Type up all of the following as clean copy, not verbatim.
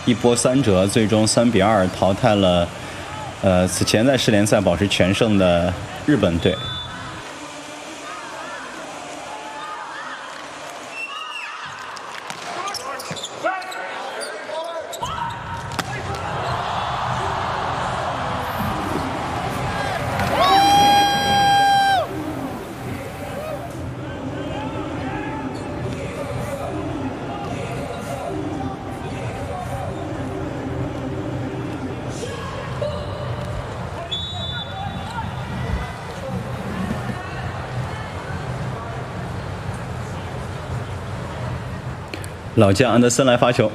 一波三折，最终3-2淘汰了此前在世联赛保持全胜的日本队。老将安德森来发球，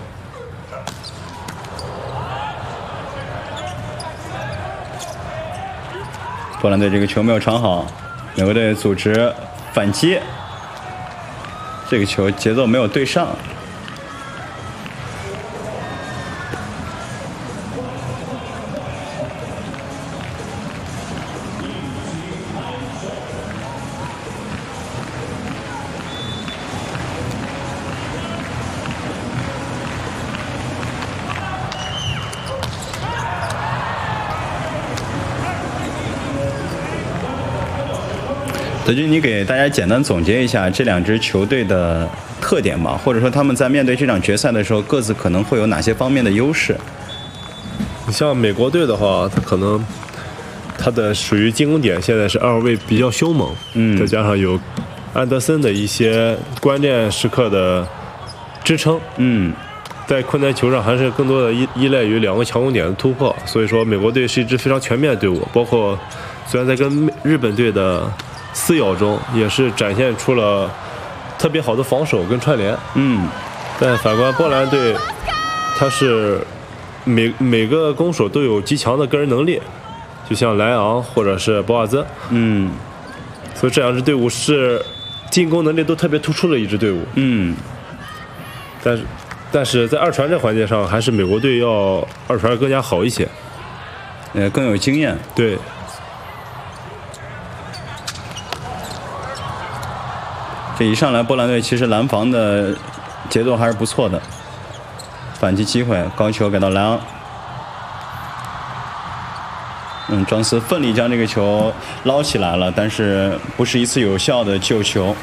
波兰队这个球没有传好，美国队组织反击，这个球节奏没有对上。德军，你给大家简单总结一下这两支球队的特点吧，或者说他们在面对这场决赛的时候，各自可能会有哪些方面的优势？ 你像美国队的话，他的属于进攻点现在是2位比较凶猛，再加上有安德森的一些关键时刻的支撑，在困难球上还是更多的依赖于2个强攻点的突破，所以说美国队是一支非常全面的队伍，包括虽然在跟日本队的撕咬中也是展现出了特别好的防守跟串联，但反观波兰队，他是每个攻手都有极强的个人能力，就像莱昂或者是博瓦兹，所以这两支队伍是进攻能力都特别突出的一支队伍，但是在二传这环节上，还是美国队要二传更加好一些， 更有经验， 对。 这一上来，波兰队其实拦防的节奏还是不错的。反击机会，高球给到莱昂。庄斯奋力将这个球捞起来了，但是不是一次有效的救球。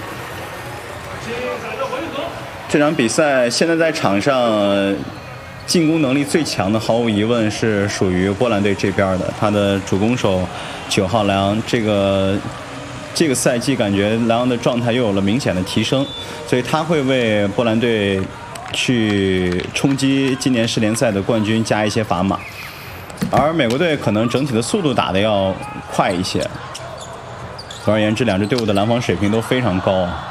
这场比赛现在在场上进攻能力最强的，毫无疑问是属于波兰队这边的。他的主攻手9号莱昂，这个赛季感觉莱昂的状态又有了明显的提升，所以他会为波兰队去冲击今年世联赛的冠军加一些砝码，而美国队可能整体的速度打得要快一些。总而言之，两支队伍的拦防水平都非常高啊。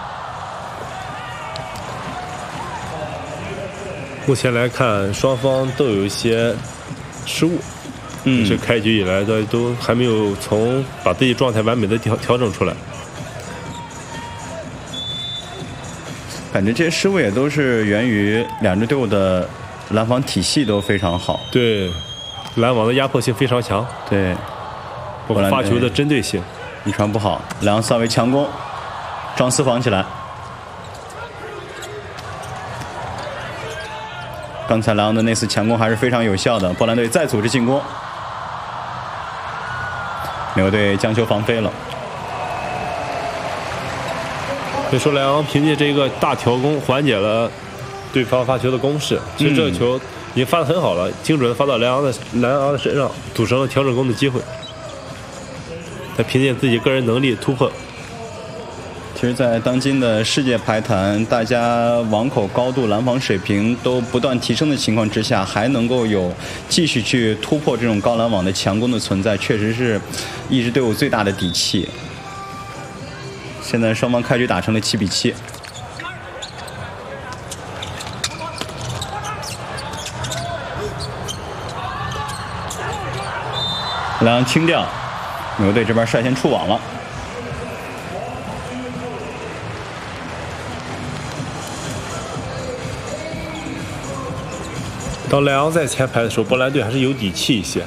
目前来看，双方都有一些失误。是开局以来的都还没有把自己状态完美的调整出来， 感觉这些失误也都是源于两支队伍的拦防体系都非常好， 对，拦网的压迫性非常强， 对， 包括发球的针对性。 一传不好，莱昂稍微强攻，庄斯防起来。刚才莱昂的那次强攻还是非常有效的，波兰队再组织进攻。美国队将球防飞了。 所以说，莱昂凭借这个大调攻缓解了对方发球的攻势。其实这个球已经发得很好了，精准的发到莱昂的身上，组成了调整攻的机会。他凭借自己个人能力突破。 其实，在当今的世界排坛，大家网口高度、拦防水平都不断提升的情况之下，还能够有继续去突破这种高拦网的强攻的存在，确实是一支队伍最大的底气。现在双方开局打成了7-7。莱昂清掉，美国队这边率先触网了。 当莱昂在前排的时候，波兰队还是有底气一些。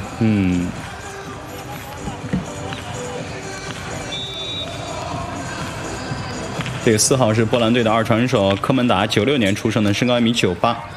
这个4号是波兰队的二传手科门达，96年出生的，身高1.98米。